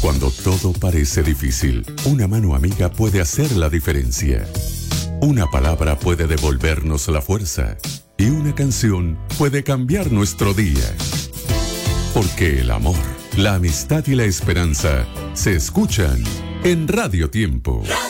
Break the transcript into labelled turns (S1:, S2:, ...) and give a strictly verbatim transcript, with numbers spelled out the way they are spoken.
S1: Cuando todo parece difícil, una mano amiga puede hacer la diferencia. Una palabra puede devolvernos la fuerza y una canción puede cambiar nuestro día. Porque el amor, la amistad y la esperanza se escuchan en Radio Tiempo.